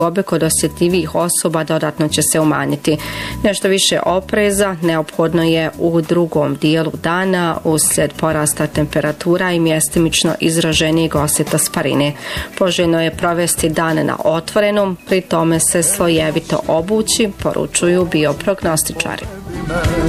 tegobe kod osjetljivih osoba dodatno će se umanjiti. Nešto više opreza neophodno je u drugom dijelu dana uslijed porasta temperatura i mjestimično izraženijeg osjeta sparine. Poželjno je provesti dan na otvorenom, pri tome se slojevito obući, poručuju bioprognostičari.